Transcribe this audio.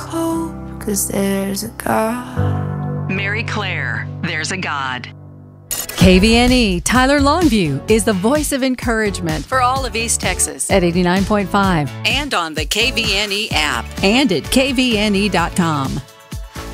hope, 'cause there's a God. Mary Claire, There's a God. KVNE Tyler Longview is the voice of encouragement for all of East Texas at 89.5 and on the KVNE app and at kvne.com.